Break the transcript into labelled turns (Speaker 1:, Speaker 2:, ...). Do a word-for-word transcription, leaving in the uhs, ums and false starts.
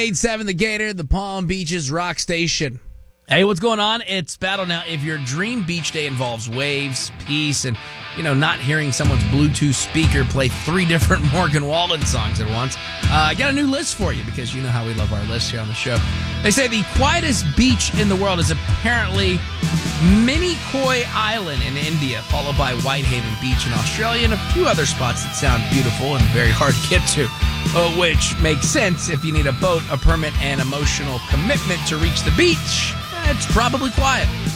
Speaker 1: eight seven The Gator, the Palm Beaches Rock Station.
Speaker 2: Hey, what's going on? It's Battle Now. If your dream beach day involves waves, peace, and, you know, not hearing someone's Bluetooth speaker play three different Morgan Wallen songs at once, uh, I got a new list for you because you know how we love our lists here on the show. They say the quietest beach in the world is apparently Minicoy Island in India, followed by Whitehaven Beach in Australia, and a few other spots that sound beautiful and very hard to get to, uh, which makes sense if you need a boat, a permit, and emotional commitment to reach the beach. It's probably quiet.